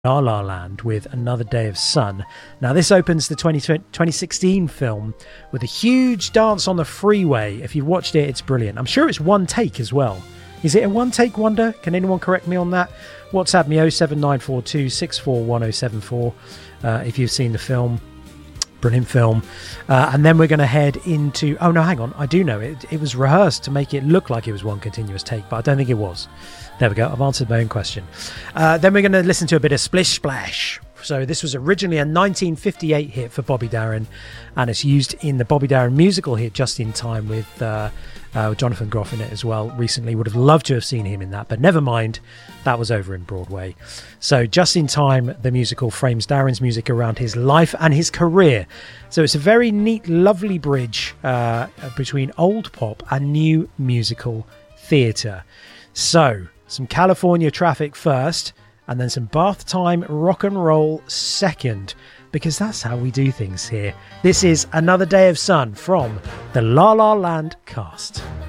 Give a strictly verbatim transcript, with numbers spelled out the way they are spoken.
La La Land with Another Day of Sun. Now this opens the twenty sixteen film with a huge dance on the freeway. If you've watched it, it's brilliant. I'm sure it's one take as well. Is it a one take wonder? Can anyone correct me on that? WhatsApp me oh seven nine four two six four one oh seven four uh, if you've seen the film. Brilliant film. Uh, and then we're going to head into... Oh, no, hang on. I do know. It, it was rehearsed to make it look like it was one continuous take, but I don't think it was. There we go. I've answered my own question. Uh, then we're going to listen to a bit of Splish Splash. So this was originally a nineteen fifty-eight hit for Bobby Darin, and it's used in the Bobby Darin musical hit Just in Time with uh, uh, Jonathan Groff in it as well. Recently, would have loved to have seen him in that, but never mind. That was over in Broadway. So Just in Time, the musical, frames Darin's music around his life and his career. So it's a very neat, lovely bridge uh, between old pop and new musical theatre. So some California Traffic first, and then some bath time rock and roll second, because that's how we do things here. This is Another Day of Sun from the La La Land cast.